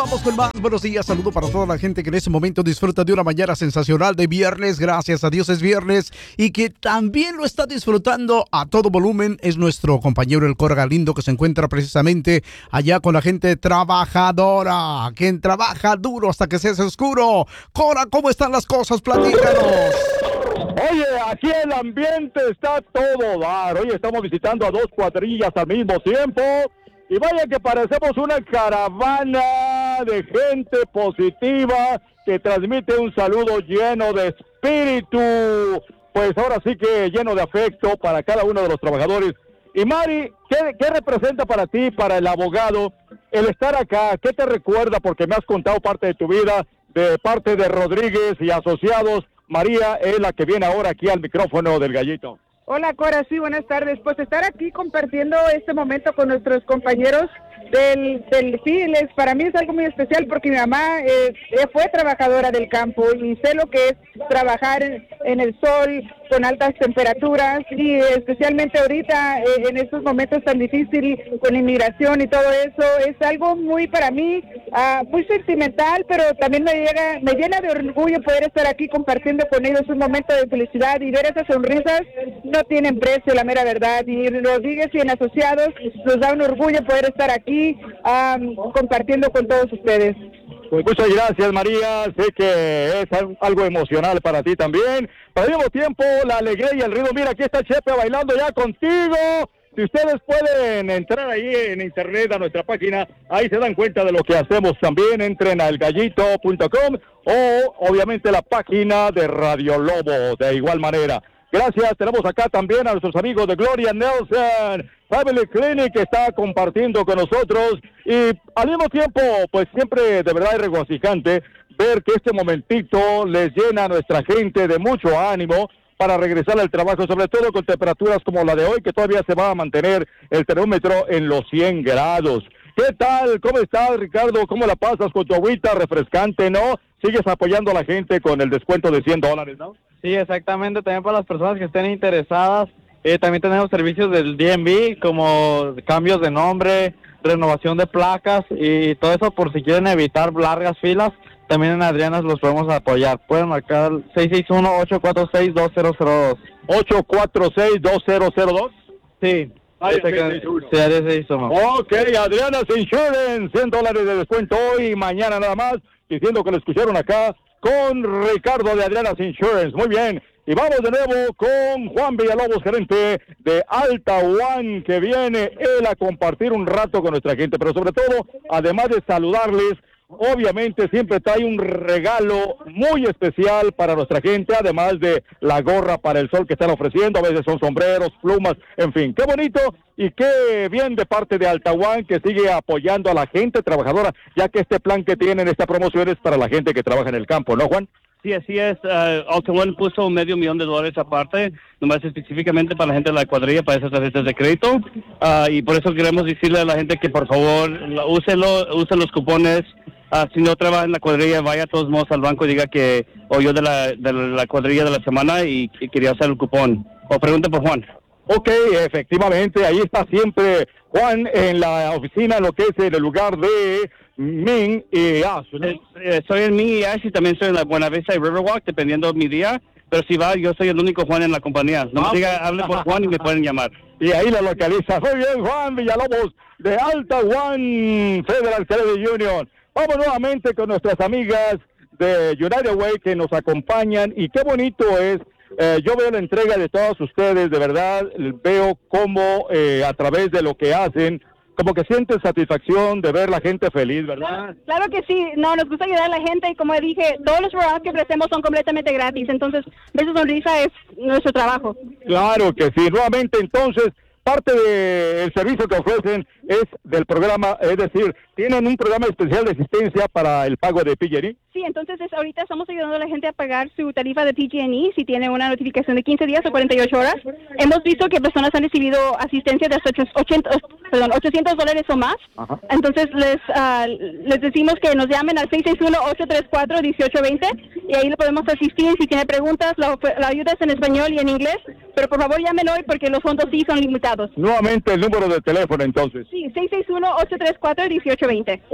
Vamos con más. Buenos días, saludo para toda la gente que en este momento disfruta de una mañana sensacional de viernes. Gracias a Dios es viernes y que también lo está disfrutando a todo volumen. Es nuestro compañero el Cora Galindo, que se encuentra precisamente allá con la gente trabajadora, quien trabaja duro hasta que se hace oscuro. Cora, ¿cómo están las cosas? Platícanos. Oye, aquí el ambiente está todo dar. Hoy estamos visitando a dos cuadrillas al mismo tiempo. Y vaya que parecemos una caravana de gente positiva que transmite un saludo lleno de espíritu. Pues ahora sí que lleno de afecto para cada uno de los trabajadores. Y Mari, ¿qué representa para ti, para el abogado, el estar acá? ¿Qué te recuerda? Porque me has contado parte de tu vida, de parte de Rodríguez y asociados. María es la que viene ahora aquí al micrófono del Gallito. Hola Cora, sí, buenas tardes. Pues estar aquí compartiendo este momento con nuestros compañeros del para mí es algo muy especial porque mi mamá fue trabajadora del campo y sé lo que es trabajar en el sol con altas temperaturas y especialmente ahorita en estos momentos tan difíciles con inmigración y todo eso. Es algo muy para mí muy sentimental, pero también me llena de orgullo poder estar aquí compartiendo con ellos un momento de felicidad y ver esas sonrisas no tienen precio, la mera verdad. Y Rodríguez y en asociados nos da un orgullo poder estar aquí compartiendo con todos ustedes. Pues muchas gracias, María. Sé que es algo emocional para ti también. Pero al mismo tiempo, la alegría y el ritmo. Mira, aquí está Chepe bailando ya contigo. Si ustedes pueden entrar ahí en internet a nuestra página, ahí se dan cuenta de lo que hacemos también. Entren al gallito.com o obviamente la página de Radio Lobo de igual manera. Gracias, tenemos acá también a nuestros amigos de Gloria Nelson Family Clinic que está compartiendo con nosotros y al mismo tiempo, pues siempre de verdad es regocijante ver que este momentito les llena a nuestra gente de mucho ánimo para regresar al trabajo, sobre todo con temperaturas como la de hoy, que todavía se va a mantener el termómetro en los 100 grados. ¿Qué tal? ¿Cómo estás, Ricardo? ¿Cómo la pasas con tu agüita refrescante, no? ¿Sigues apoyando a la gente con el descuento de $100, no? Sí, exactamente, también para las personas que estén interesadas. También tenemos servicios del DMV, como cambios de nombre, renovación de placas y todo eso por si quieren evitar largas filas. También en Adrianas los podemos apoyar. Pueden marcar 661-846-2002. ¿846-2002? Sí. Ok, Adrianas Insurance, $100 de descuento hoy y mañana nada más, diciendo que lo escucharon acá con Ricardo de Adrianas Insurance. Muy bien, y vamos de nuevo con Juan Villalobos, gerente de Alta One, que viene él a compartir un rato con nuestra gente, pero sobre todo, además de saludarles, obviamente siempre trae un regalo muy especial para nuestra gente, además de la gorra para el sol que están ofreciendo, a veces son sombreros, plumas, en fin, qué bonito y qué bien de parte de Alta One que sigue apoyando a la gente trabajadora, ya que este plan que tienen, esta promoción es para la gente que trabaja en el campo, ¿no, Juan? Sí, así es. Alta One puso $500,000 aparte, nomás específicamente para la gente de la cuadrilla, para esas tarjetas de crédito. Y por eso queremos decirle a la gente que por favor use los cupones. Si no trabaja en la cuadrilla, vaya a todos modos al banco y diga que oyó de la cuadrilla de la semana y quería usar el cupón. O pregunte por Juan. Ok, efectivamente, ahí está siempre Juan en la oficina, lo que es en el lugar de Ming y Ash, ¿no? Soy en Ming y Ash y también soy en la Buenavista y Riverwalk, dependiendo de mi día. Pero si va, yo soy el único Juan en la compañía. No me diga, hable por Juan y me pueden llamar. Y ahí la localiza. Muy bien, Juan Villalobos de Alta One Federal Credit Union. Vamos nuevamente con nuestras amigas de United Way que nos acompañan y qué bonito es. Yo veo la entrega de todos ustedes, de verdad, veo cómo a través de lo que hacen, como que sienten satisfacción de ver la gente feliz, ¿verdad? Claro que sí, nos gusta ayudar a la gente y como dije, todos los programas que ofrecemos son completamente gratis, entonces ver su sonrisa es nuestro trabajo. Claro que sí, nuevamente entonces, parte del servicio que ofrecen es del programa, es decir, ¿tienen un programa especial de asistencia para el pago de PG&E? Sí, entonces ahorita estamos ayudando a la gente a pagar su tarifa de PG&E si tiene una notificación de 15 días o 48 horas. Hemos visto que personas han recibido asistencia de hasta $800 o más. Ajá. Entonces les decimos que nos llamen al 661-834-1820 y ahí le podemos asistir. Si tiene preguntas, la ayuda es en español y en inglés, pero por favor llamen hoy porque los fondos sí son limitados. Nuevamente el número de teléfono entonces. Sí, Sí, 661-834-1820.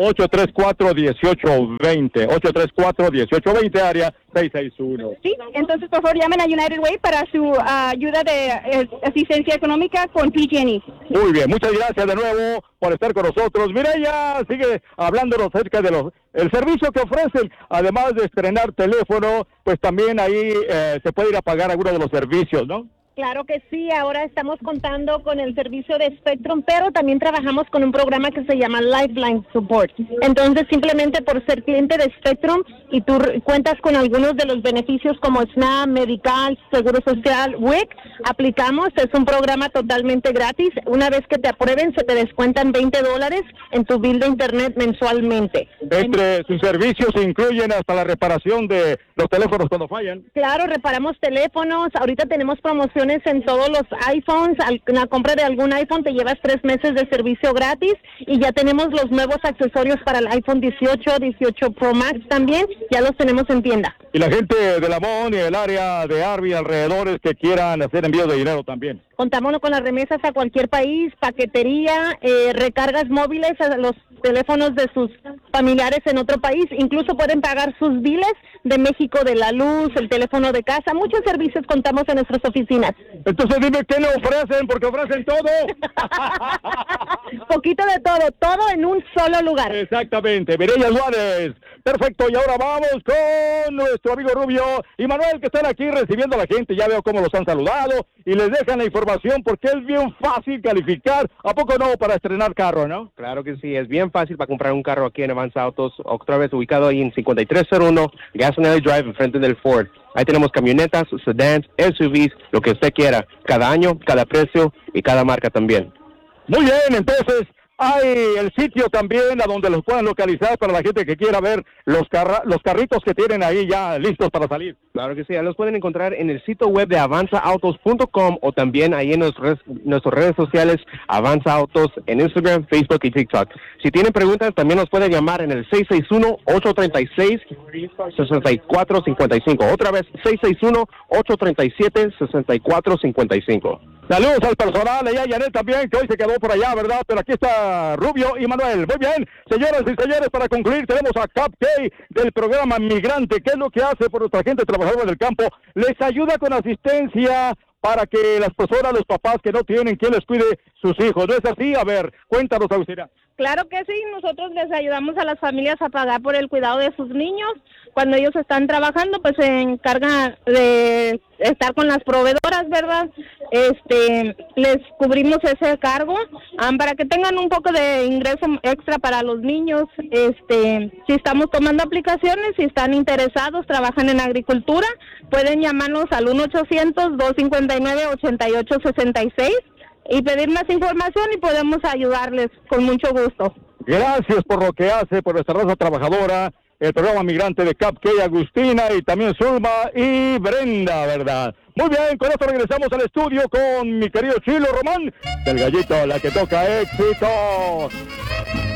834-1820. 834-1820, área 661. Sí, entonces por favor llamen a United Way para su ayuda de asistencia económica con PG&E. Muy bien, muchas gracias de nuevo por estar con nosotros. Mireya sigue hablándonos acerca de el servicio que ofrecen, además de estrenar teléfono, pues también ahí se puede ir a pagar algunos de los servicios, ¿no? Claro que sí, ahora estamos contando con el servicio de Spectrum, pero también trabajamos con un programa que se llama Lifeline Support. Entonces, simplemente por ser cliente de Spectrum y tú cuentas con algunos de los beneficios como SNAP, Medical, Seguro Social, WIC, aplicamos, es un programa totalmente gratis. Una vez que te aprueben, se te descuentan $20 en tu bill de internet mensualmente. Entre sus servicios incluyen hasta la reparación de los teléfonos cuando fallan. Claro, reparamos teléfonos, ahorita tenemos promociones en todos los iPhones. La compra de algún iPhone te llevas 3 meses de servicio gratis y ya tenemos los nuevos accesorios para el iPhone 18, 18 Pro Max también, ya los tenemos en tienda. Y la gente de Lamont y el área de Arby alrededores que quieran hacer envíos de dinero también. Contamos con las remesas a cualquier país, paquetería, recargas móviles a los teléfonos de sus familiares en otro país, incluso pueden pagar sus biles de México, de la luz, el teléfono de casa, muchos servicios contamos en nuestras oficinas. Entonces dime qué le ofrecen, porque ofrecen todo. Poquito de todo en un solo lugar. Exactamente, Mireya Suárez. Perfecto, y ahora vamos con nuestro amigo Rubio y Manuel, que están aquí recibiendo a la gente. Ya veo cómo los han saludado y les dejan la información porque es bien fácil calificar. ¿A poco no para estrenar carro, no? Claro que sí, es bien fácil para comprar un carro aquí en Avanza Autos, otra vez ubicado ahí en 5301 Gasonelli Drive, enfrente del Ford. Ahí tenemos camionetas, sedans, SUVs, lo que usted quiera. Cada año, cada precio y cada marca también. Muy bien, entonces hay el sitio también a donde los puedan localizar para la gente que quiera ver los carritos que tienen ahí ya listos para salir. Claro que sí, los pueden encontrar en el sitio web de avanzaautos.com o también ahí en nuestras redes sociales, Avanza Autos, en Instagram, Facebook y TikTok. Si tienen preguntas, también nos pueden llamar en el 661-836-6455. Otra vez, 661-837-6455. Saludos al personal, y a Janet también, que hoy se quedó por allá, ¿verdad? Pero aquí está Rubio y Manuel. Muy bien, señoras y señores, para concluir, tenemos a Cap Key del programa Migrante. ¿Qué es lo que hace por nuestra gente trabajadora del campo? Les ayuda con asistencia para que las personas, los papás que no tienen quien les cuide sus hijos. ¿No es así? A ver, cuéntanos, Agustina. Claro que sí, nosotros les ayudamos a las familias a pagar por el cuidado de sus niños. Cuando ellos están trabajando, pues se encargan de estar con las proveedoras, ¿verdad? Les cubrimos ese cargo para que tengan un poco de ingreso extra para los niños. Si estamos tomando aplicaciones, si están interesados, trabajan en agricultura, pueden llamarnos al 1-800-259-8866 y pedir más información y podemos ayudarles con mucho gusto. Gracias por lo que hace por nuestra raza trabajadora, el programa Migrante de Cap Key, Agustina y también Zulma y Brenda, ¿verdad? Muy bien, con esto regresamos al estudio con mi querido Chilo Román, del Gallito, la que toca éxito.